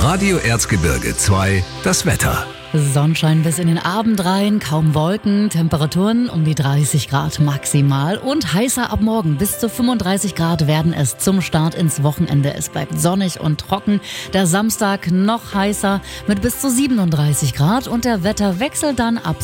Radio Erzgebirge 2, das Wetter. Sonnenschein bis in den Abend rein, kaum Wolken, Temperaturen um die 30 Grad maximal und heißer ab morgen. Bis zu 35 Grad werden es zum Start ins Wochenende. Es bleibt sonnig und trocken. Der Samstag noch heißer mit bis zu 37 Grad und der Wetterwechsel dann ab